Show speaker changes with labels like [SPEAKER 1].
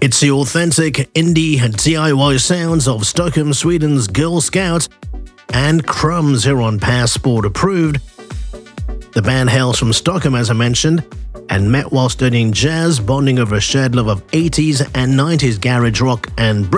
[SPEAKER 1] It's the authentic indie and DIY sounds of Stockholm, Sweden's Girl Scout and Crumbs here on Passport Approved. The band hails from Stockholm, as I mentioned, and met while studying jazz, bonding over a shared love of 80s and 90s garage rock and